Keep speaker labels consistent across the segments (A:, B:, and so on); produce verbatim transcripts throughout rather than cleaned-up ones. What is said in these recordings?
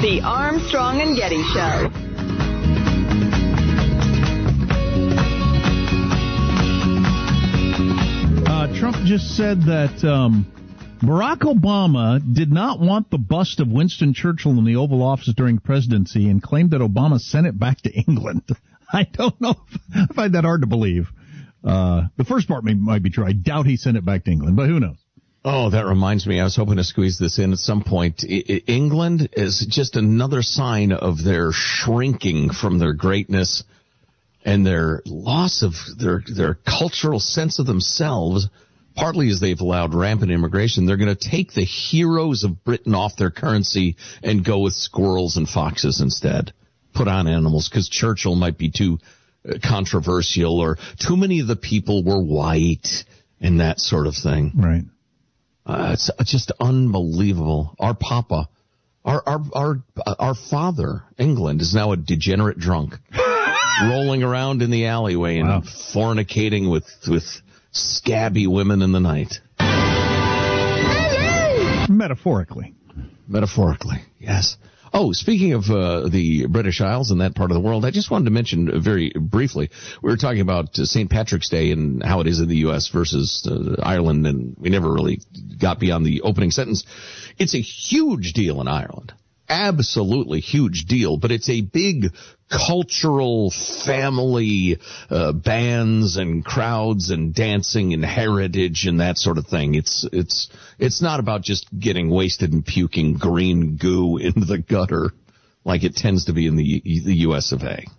A: The Armstrong and Getty Show.
B: Uh, Trump just said that um, Barack Obama did not want the bust of Winston Churchill in the Oval Office during presidency and claimed that Obama sent it back to England. I don't know. I find that hard to believe. Uh, the first part may, might be true. I doubt he sent it back to England, but who knows?
C: Oh, that reminds me. I was hoping to squeeze this in at some point. I- I- England is just another sign of their shrinking from their greatness and their loss of their their cultural sense of themselves, partly as they've allowed rampant immigration. They're going to take the heroes of Britain off their currency and go with squirrels and foxes instead. Put on animals, because Churchill might be too controversial, or too many of the people were white and that sort of thing.
B: Right.
C: Uh, it's just unbelievable. Our papa, our, our, our, our father, England, is now a degenerate drunk, rolling around in the alleyway and wow. fornicating with, with scabby women in the night.
B: Metaphorically.
C: Metaphorically, yes. Oh, speaking of uh, the British Isles and that part of the world, I just wanted to mention very briefly, we were talking about uh, Saint Patrick's Day and how it is in the U S versus uh, Ireland, and we never really got beyond the opening sentence. It's a huge deal in Ireland. Absolutely huge deal, but it's a big cultural family, uh, bands and crowds and dancing and heritage and that sort of thing. It's, it's, it's not about just getting wasted and puking green goo into the gutter like it tends to be in the, the U S of A.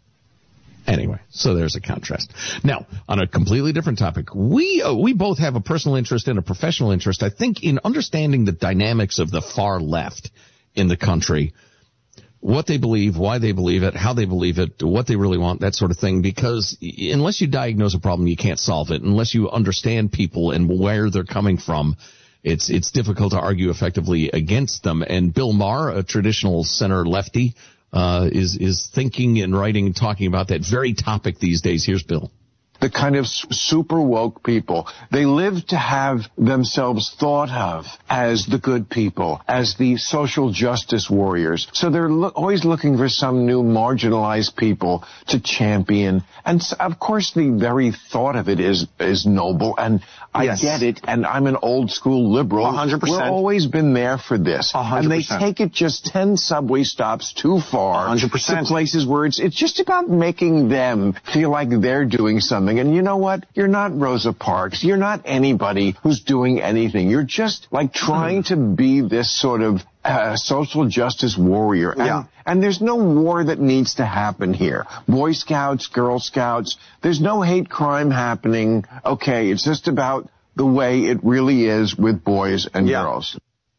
C: Anyway, so there's a contrast. Now, on a completely different topic, we uh, we both have a personal interest and a professional interest, I think, in understanding the dynamics of the far left in the country, what they believe, why they believe it, how they believe it, what they really want, that sort of thing, because unless you diagnose a problem, you can't solve it. Unless you understand people and where they're coming from, it's it's difficult to argue effectively against them. And Bill Maher, a traditional center lefty, uh, is is thinking and writing and talking about that very topic these days. Here's Bill.
D: The kind of super woke people. They live to have themselves thought of as the good people, as the social justice warriors. So they're lo- always looking for some new marginalized people to champion. And so, of course, the very thought of it is is noble. And I yes. get it. And I'm an old school liberal.
E: one hundred percent.
D: We've always been there for this.
E: one hundred percent.
D: And they take it just ten subway stops too far.
E: one hundred percent.
D: To places where it's, it's just about making them feel like they're doing something. And you know what? You're not Rosa Parks. You're not anybody who's doing anything. You're just like trying to be this sort of uh, social justice warrior. And,
E: yeah.
D: and there's no war that needs to happen here. Boy Scouts, Girl Scouts, there's no hate crime happening. Okay, it's just about the way it really is with boys and
E: yeah.
D: girls.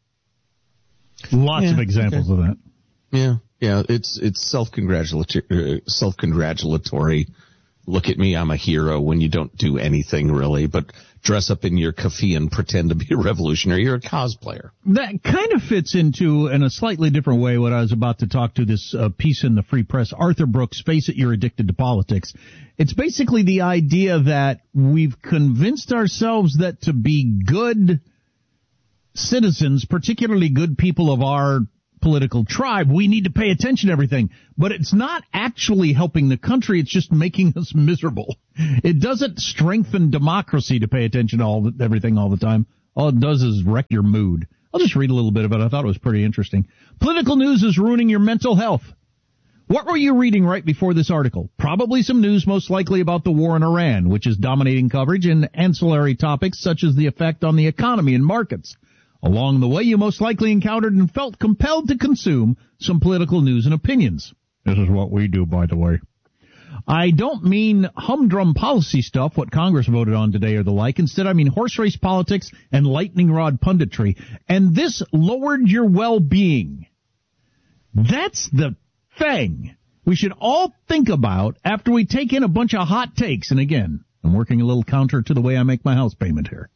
B: Lots
C: yeah,
B: of examples
C: okay.
B: of that.
C: Yeah, yeah, it's it's self-congratulatory, uh, self-congratulatory. Look at me, I'm a hero, when you don't do anything really, but dress up in your keffiyeh and pretend to be a revolutionary. You're a cosplayer.
B: That kind of fits into, in a slightly different way, what I was about to talk to this uh, piece in the Free Press. Arthur Brooks, Face It, You're Addicted to Politics. It's basically the idea that we've convinced ourselves that to be good citizens, particularly good people of our political tribe, we need to pay attention to everything. But it's not actually helping the country. It's just making us miserable. It doesn't strengthen democracy to pay attention to all the, everything all the time. All it does is wreck your mood. I'll just read a little bit of it. I thought it was pretty interesting. Political news is ruining your mental health. What were you reading right before this article? Probably some news, most likely about the war in Iran, which is dominating coverage, and ancillary topics such as the effect on the economy and markets. Along the way, you most likely encountered and felt compelled to consume some political news and opinions. This is what we do, by the way. I don't mean humdrum policy stuff, what Congress voted on today or the like. Instead, I mean horse race politics and lightning rod punditry. And this lowered your well-being. That's the thing we should all think about after we take in a bunch of hot takes. And again, I'm working a little counter to the way I make my house payment here.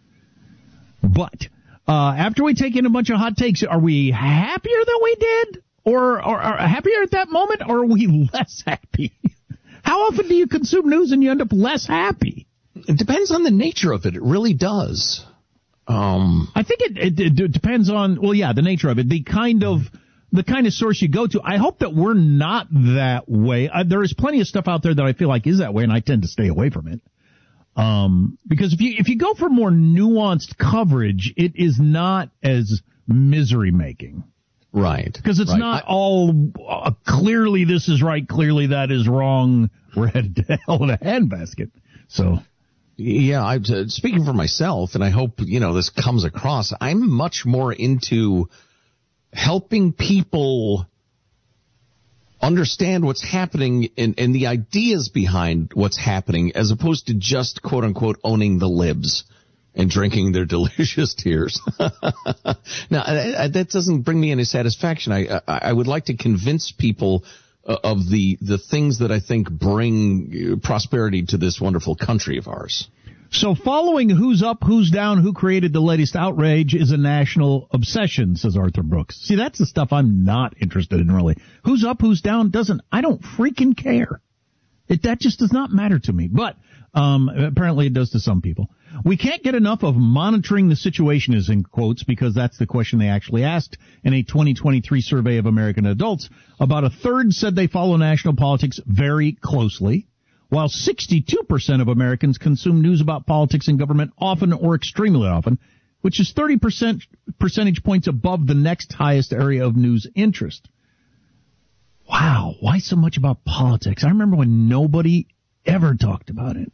B: But uh after we take in a bunch of hot takes, are we happier than we did? Or, or, or happier at that moment? Or are we less happy? How often do you consume news and you end up less happy?
C: It depends on the nature of it. It really does. Um,
B: I think it, it, it depends on, well, yeah, the nature of it. The kind of the kind of source you go to. I hope that we're not that way. Uh, there is plenty of stuff out there that I feel like is that way, and I tend to stay away from it. Um, because if you, if you go for more nuanced coverage, it is not as misery making.
C: Right.
B: Because it's
C: right.
B: not
C: I,
B: all uh, clearly this is right, clearly that is wrong. We're headed to hell in a handbasket. So.
C: Yeah, I'm uh, speaking for myself, and I hope, you know, this comes across. I'm much more into helping people understand what's happening and, and the ideas behind what's happening, as opposed to just, quote unquote, owning the libs and drinking their delicious tears. Now, I, I, that doesn't bring me any satisfaction. I, I, I would like to convince people uh, of the, the things that I think bring prosperity to this wonderful country of ours.
B: So following who's up, who's down, who created the latest outrage is a national obsession, says Arthur Brooks. See, that's the stuff I'm not interested in, really. Who's up, who's down doesn't, I don't freaking care. It, that just does not matter to me. But, um, apparently it does to some people. We can't get enough of monitoring the situation, is in quotes, because that's the question they actually asked in a twenty twenty-three survey of American adults. About a third said they follow national politics very closely, while sixty-two percent of Americans consume news about politics and government often or extremely often, which is thirty percent percentage points above the next highest area of news interest. Wow, why so much about politics? I remember when nobody ever talked about it.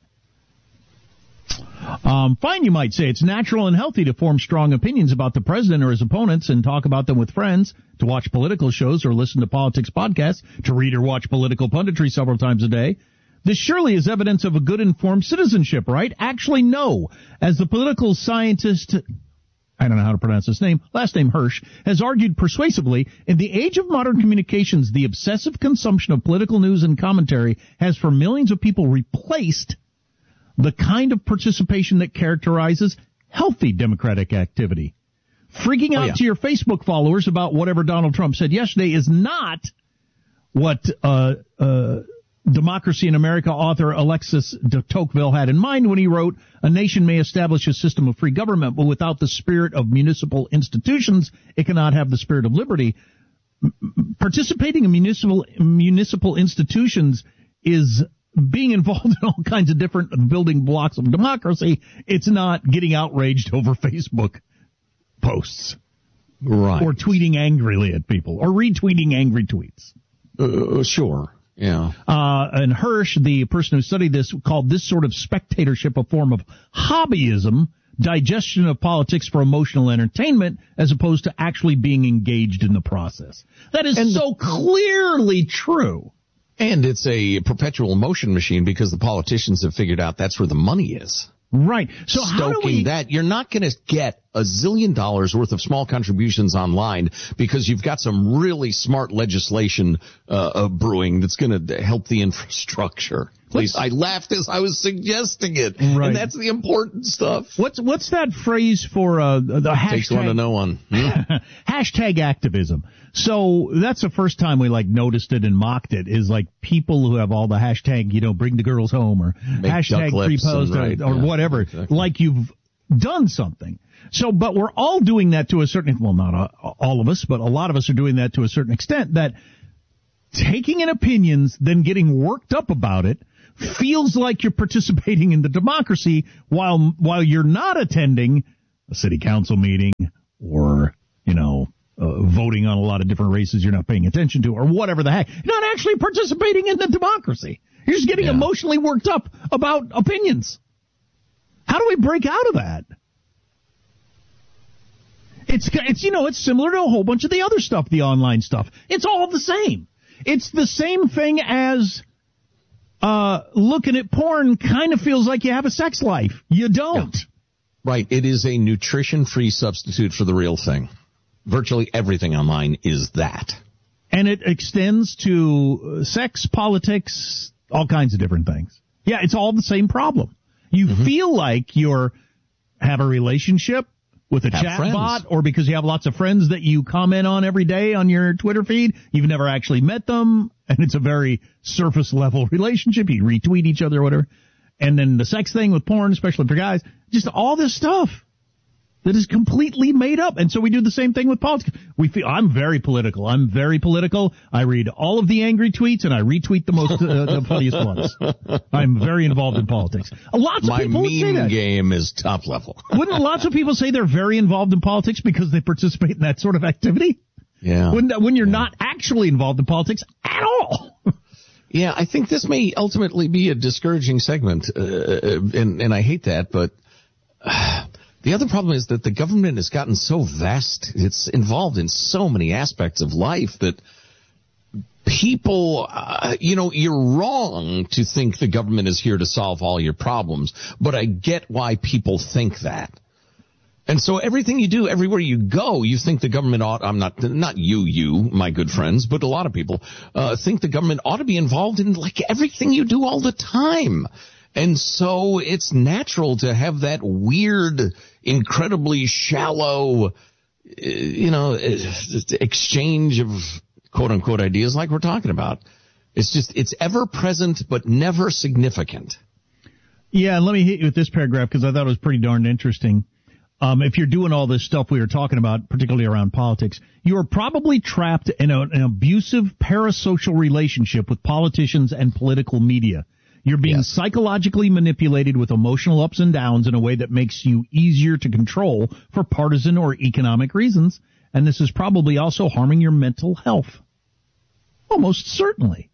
B: Um, fine, you might say. It's natural and healthy to form strong opinions about the president or his opponents and talk about them with friends, to watch political shows or listen to politics podcasts, to read or watch political punditry several times a day. This surely is evidence of a good informed citizenship, right? Actually, no. As the political scientist, I don't know how to pronounce his name, last name Hirsch, has argued persuasively, in the age of modern communications, the obsessive consumption of political news and commentary has for millions of people replaced the kind of participation that characterizes healthy democratic activity. Freaking out oh, yeah. to your Facebook followers about whatever Donald Trump said yesterday is not what uh uh Democracy in America author Alexis de Tocqueville had in mind when he wrote, "A nation may establish a system of free government, but without the spirit of municipal institutions, it cannot have the spirit of liberty." Participating in municipal municipal institutions is being involved in all kinds of different building blocks of democracy. It's not getting outraged over Facebook posts.
C: Right.
B: Or tweeting angrily at people, or retweeting angry tweets.
C: Uh, sure. Yeah.
B: Uh, and Hirsch, the person who studied this, called this sort of spectatorship a form of hobbyism, digestion of politics for emotional entertainment, as opposed to actually being engaged in the process. That is and so the, clearly true.
C: And it's a perpetual motion machine because the politicians have figured out that's where the money is.
B: Right. So
C: Stoking
B: how do we...
C: that, you're not going to get a zillion dollars worth of small contributions online because you've got some really smart legislation uh, uh brewing that's going to help the infrastructure. Please, I laughed as I was suggesting it,
B: right.
C: And that's the important stuff.
B: What's what's that phrase for uh, the hashtag?
C: Takes one to know one. Hmm?
B: Hashtag activism. So that's the first time we like noticed it and mocked it. Is like people who have all the hashtag, you know, bring the girls home or
C: Make
B: hashtag free post
C: right,
B: or, or
C: yeah,
B: whatever,
C: exactly.
B: Like you've done something. So, but we're all doing that to a certain, well, not all of us, but a lot of us are doing that to a certain extent, that taking in opinions, then getting worked up about it, feels like you're participating in the democracy while, while you're not attending a city council meeting or, you know, uh, voting on a lot of different races you're not paying attention to or whatever the heck. You're not actually participating in the democracy. You're just getting yeah. emotionally worked up about opinions. How do we break out of that? It's, it's, you know, it's similar to a whole bunch of the other stuff, the online stuff. It's all the same. It's the same thing as, uh, looking at porn kind of feels like you have a sex life. You don't.
C: Yeah. Right. It is a nutrition-free substitute for the real thing. Virtually everything online is that.
B: And it extends to sex, politics, all kinds of different things. Yeah, it's all the same problem. You mm-hmm. feel like you're, have a relationship with a chat bot, or because you have lots of friends that you comment on every day on your Twitter feed. You've never actually met them, and it's a very surface level relationship. You retweet each other or whatever. And then the sex thing with porn, especially for guys, just all this stuff. that is completely made up. And so we do the same thing with politics. We feel, I'm very political. I'm very political. I read all of the angry tweets and I retweet the most, uh, the funniest ones. I'm very involved in politics. Lots
C: My
B: of people would say
C: meme
B: that.
C: game is top level.
B: Wouldn't lots of people say they're very involved in politics because they participate in that sort of activity?
C: Yeah.
B: When, when you're yeah. not actually involved in politics at all.
C: Yeah, I think this may ultimately be a discouraging segment, uh, and, and I hate that, but uh, the other problem is that the government has gotten so vast, it's involved in so many aspects of life that people, uh, you know, you're wrong to think the government is here to solve all your problems, but I get why people think that. And so everything you do, everywhere you go, you think the government ought, I'm not, not you, you, my good friends, but a lot of people, uh, think the government ought to be involved in like everything you do all the time. And so it's natural to have that weird, incredibly shallow, you know, exchange of quote unquote ideas like we're talking about. It's just, it's ever present, but never significant.
B: Yeah. And let me hit you with this paragraph because I thought it was pretty darn interesting. Um, if you're doing all this stuff we were talking about, particularly around politics, you are probably trapped in a, an abusive parasocial relationship with politicians and political media. You're being yes. psychologically manipulated with emotional ups and downs in a way that makes you easier to control for partisan or economic reasons. And this is probably also harming your mental health. Almost certainly.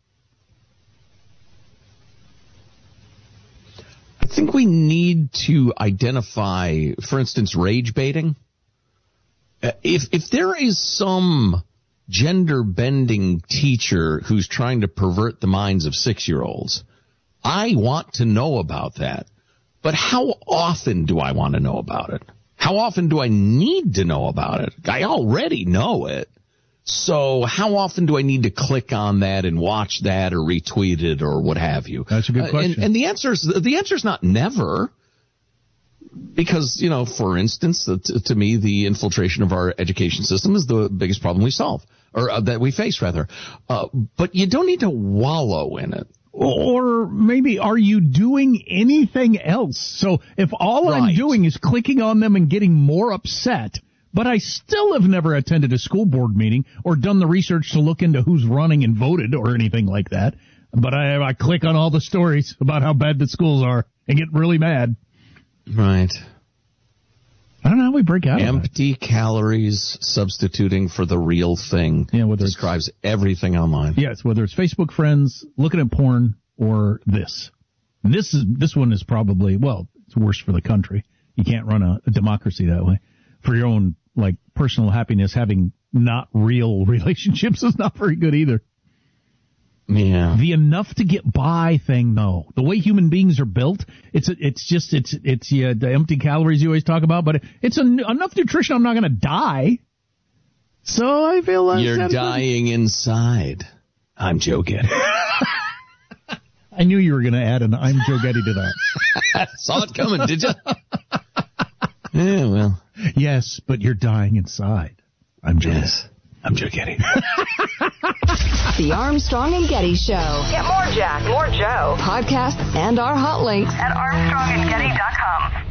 C: I think we need to identify, for instance, rage baiting. If if there is some gender-bending teacher who's trying to pervert the minds of six-year-olds, I want to know about that. But how often do I want to know about it? How often do I need to know about it? I already know it. So how often do I need to click on that and watch that or retweet it or what have you?
B: That's a good question.
C: Uh, and, and the answer is the answer is not never, because, you know, for instance, uh, t- to me, the infiltration of our education system is the biggest problem we solve, or uh, that we face rather. Uh, but you don't need to wallow in it.
B: Or maybe are you doing anything else? So if all right. I'm doing is clicking on them and getting more upset, but I still have never attended a school board meeting or done the research to look into who's running and voted or anything like that. But I, I click on all the stories about how bad the schools are and get really mad.
C: Right.
B: I don't know how we break out
C: Empty
B: of that.
C: Calories substituting for the real thing.
B: Yeah, whether
C: describes everything online.
B: Yes, whether it's Facebook friends, looking at porn, or this. This is this one is probably, well, it's worse for the country. You can't run a, a democracy that way. For your own, like, personal happiness, having not real relationships is not very good either.
C: Yeah.
B: The enough to get by thing, though, the way human beings are built, it's a, it's just it's it's yeah, the empty calories you always talk about, but it's a, enough nutrition. I'm not going to die. So I feel like
C: you're dying inside. I'm Joe Getty.
B: I knew you were going to add an "I'm Joe Getty" to that.
C: Saw it coming, did you? Yeah, well.
B: Yes, but you're dying inside. I'm Joe.
C: Yes. I'm Joe Getty.
A: The Armstrong and Getty Show.
E: Get more Jack, more Joe.
A: Podcasts and our hot links
E: at armstrong and getty dot com.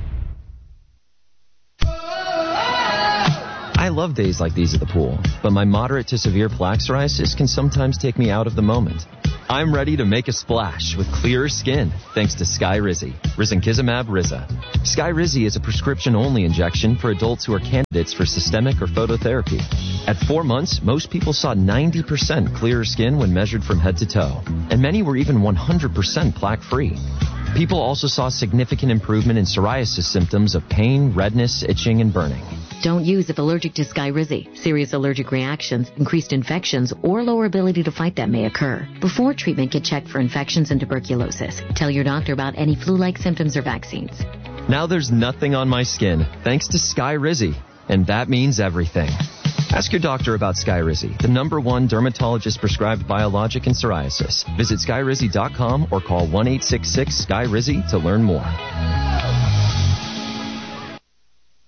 F: I love days like these at the pool, but my moderate to severe plaque psoriasis can sometimes take me out of the moment. I'm ready to make a splash with clearer skin thanks to Skyrizi, Risankizumab Riza. Skyrizi is a prescription-only injection for adults who are candidates for systemic or phototherapy. At four months, most people saw ninety percent clearer skin when measured from head to toe, and many were even one hundred percent plaque-free. People also saw significant improvement in psoriasis symptoms of pain, redness, itching, and burning.
G: Don't use if allergic to Skyrizi. Serious allergic reactions, increased infections, or lower ability to fight them may occur. Before treatment, get checked for infections and tuberculosis. Tell your doctor about any flu-like symptoms or vaccines.
F: Now there's nothing on my skin thanks to Skyrizi, and that means everything. Ask your doctor about Skyrizi, the number one dermatologist-prescribed biologic in psoriasis. Visit skyrizi dot com or call one eight six six, S K Y R I Z I to learn more.
C: Hey,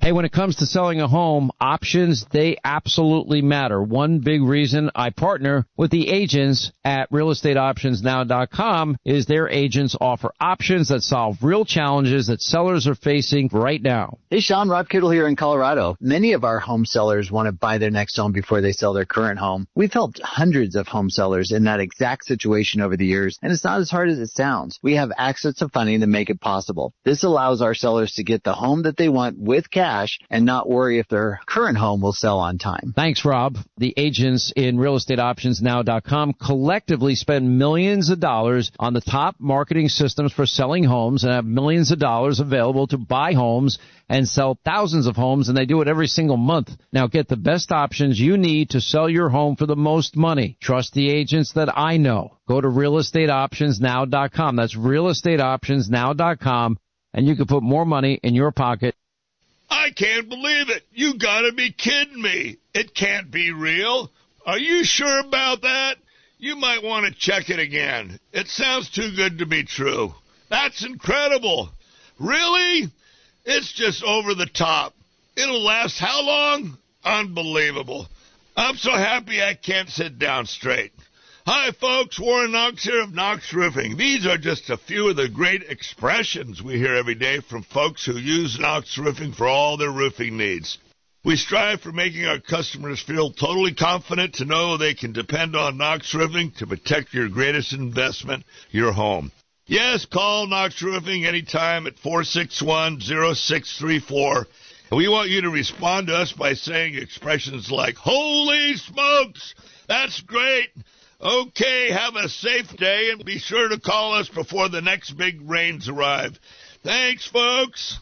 H: Hey, when it comes to selling a home, options, they absolutely matter. One big reason I partner with the agents at real estate options now dot com is their agents offer options that solve real challenges that sellers are facing right now.
I: Hey, Sean, Rob Kittle here in Colorado. Many of our home sellers want to buy their next home before they sell their current home. We've helped hundreds of home sellers in that exact situation over the years, and it's not as hard as it sounds. We have access to funding to make it possible. This allows our sellers to get the home that they want with cash and not worry if their current home will sell on time.
H: Thanks, Rob. The agents in real estate options now dot com collectively spend millions of dollars on the top marketing systems for selling homes and have millions of dollars available to buy homes and sell thousands of homes, and they do it every single month. Now get the best options you need to sell your home for the most money. Trust the agents that I know. Go to real estate options now dot com. That's real estate options now dot com, and you can put more money in your pocket.
J: I can't believe it. You gotta be kidding me. It can't be real. Are you sure about that? You might want to check it again. It sounds too good to be true. That's incredible. Really? It's just over the top. It'll last how long? Unbelievable. I'm so happy I can't sit down straight. Hi, folks. Warren Knox here of Knox Roofing. These are just a few of the great expressions we hear every day from folks who use Knox Roofing for all their roofing needs. We strive for making our customers feel totally confident to know they can depend on Knox Roofing to protect your greatest investment, your home. Yes, call Knox Roofing anytime at four six one, zero six three four. And we want you to respond to us by saying expressions like, "Holy smokes, that's great. Okay, have a safe day, and be sure to call us before the next big rains arrive." Thanks, folks.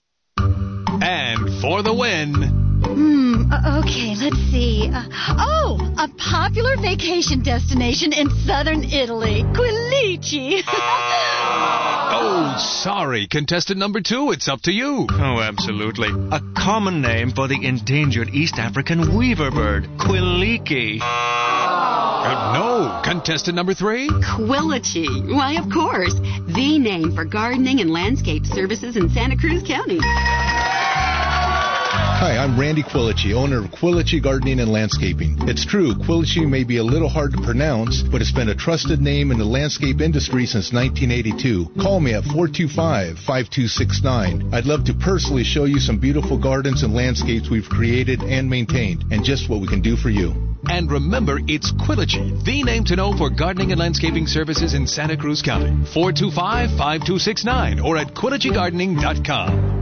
K: And for the win...
L: Hmm, uh, okay, let's see. Uh, oh, a popular vacation destination in southern Italy, Quilici.
K: Oh, sorry, contestant number two, it's up to you.
M: Oh, absolutely. A common name for the endangered East African weaver bird, Quiliki.
K: Uh, no, contestant number three?
N: Quilici. Why, of course. The name for gardening and landscape services in Santa Cruz County.
O: Hi, I'm Randy Quilici, owner of Quilici Gardening and Landscaping. It's true, Quilici may be a little hard to pronounce, but it's been a trusted name in the landscape industry since nineteen eighty-two. Call me at four two five, five two six nine. I'd love to personally show you some beautiful gardens and landscapes we've created and maintained, and just what we can do for you.
K: And remember, it's Quilici, the name to know for gardening and landscaping services in Santa Cruz County. four two five, five two six nine or at quilici gardening dot com.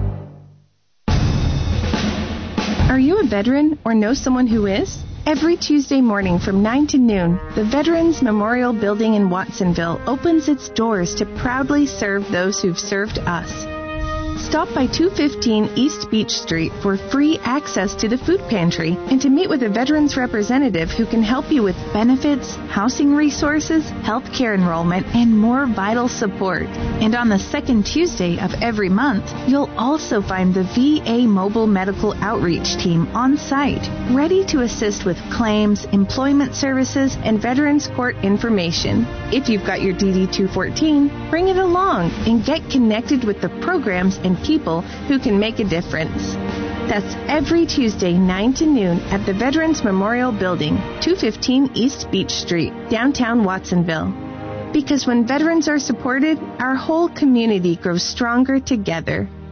P: Are you a veteran or know someone who is? Every Tuesday morning from nine to noon, the Veterans Memorial Building in Watsonville opens its doors to proudly serve those who've served us. Stop by two fifteen East Beach Street for free access to the food pantry and to meet with a veterans representative who can help you with benefits, housing resources, health care enrollment, and more vital support. And on the second Tuesday of every month, you'll also find the V A Mobile Medical Outreach Team on site, ready to assist with claims, employment services, and Veterans Court information. If you've got your D D two fourteen, bring it along and get connected with the programs and people who can make a difference. That's every Tuesday, nine to noon at the Veterans Memorial Building, two fifteen East Beach Street, downtown Watsonville. Because when veterans are supported, our whole community grows stronger together.